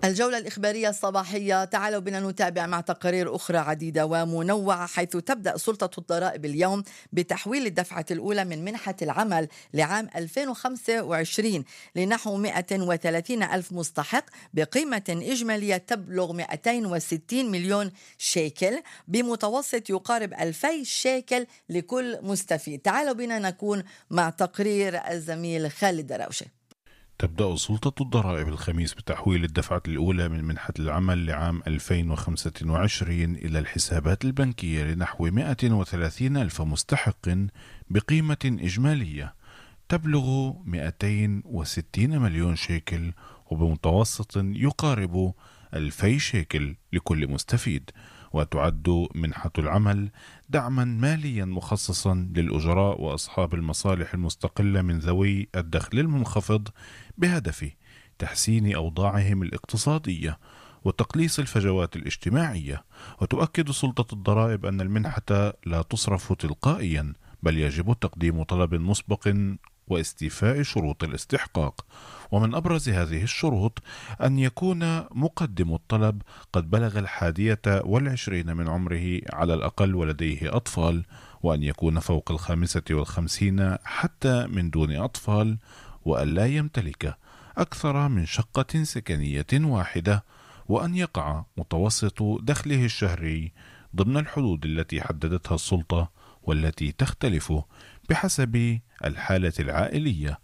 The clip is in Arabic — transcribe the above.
الجولة الإخبارية الصباحية، تعالوا بنا نتابع مع تقارير أخرى عديدة ومنوعة، حيث تبدأ سلطة الضرائب اليوم بتحويل الدفعة الأولى من منحة العمل لعام 2025 لنحو 130 ألف مستحق بقيمة إجمالية تبلغ 260 مليون شيكل، بمتوسط يقارب 2000 شيكل لكل مستفيد. تعالوا بنا نكون مع تقرير الزميل خالد دراوشة. تبدأ سلطة الضرائب الخميس بتحويل الدفعة الأولى من منحة العمل لعام 2025 إلى الحسابات البنكية لنحو 130 ألف مستحق بقيمة إجمالية تبلغ 260 مليون شيكل، وبمتوسط يقارب 2000 شيكل لكل مستفيد. وتعد منحة العمل دعما ماليا مخصصا للأجراء وأصحاب المصالح المستقلة من ذوي الدخل المنخفض، بهدف تحسين أوضاعهم الاقتصادية وتقليص الفجوات الاجتماعية. وتؤكد سلطة الضرائب أن المنحة لا تصرف تلقائيا، بل يجب تقديم طلب مسبق واستيفاء شروط الاستحقاق. ومن أبرز هذه الشروط أن يكون مقدم الطلب قد بلغ 21 من عمره على الأقل ولديه أطفال، وأن يكون فوق 55 حتى من دون أطفال، وأن لا يمتلك أكثر من شقة سكنية واحدة، وأن يقع متوسط دخله الشهري ضمن الحدود التي حددتها السلطة، والتي تختلف بحسب الحالة العائلية